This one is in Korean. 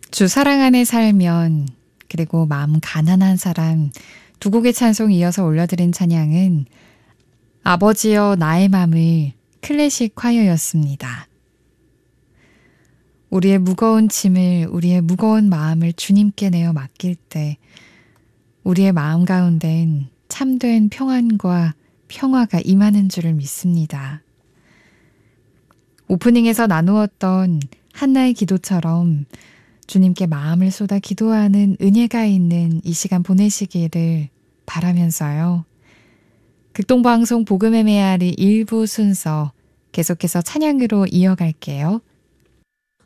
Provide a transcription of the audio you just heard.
주 사랑 안에 살면 그리고 마음 가난한 사람 두 곡의 찬송 이어서 올려드린 찬양은 아버지여 나의 맘을 클래식 콰이어였습니다. 우리의 무거운 짐을 우리의 무거운 마음을 주님께 내어 맡길 때 우리의 마음 가운데엔 참된 평안과 평화가 임하는 줄을 믿습니다. 오프닝에서 나누었던 한나의 기도처럼 주님께 마음을 쏟아 기도하는 은혜가 있는 이 시간 보내시기를 바라면서요. 극동방송 복음의 메아리 1부 순서 계속해서 찬양으로 이어갈게요.